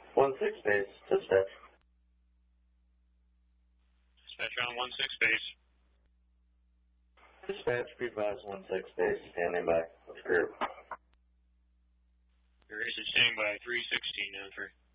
1-6 base, dispatch. Dispatch on 1-6 base. Dispatch, be advised 1-6 base, standing by with group. There is a standing by 316 on 3.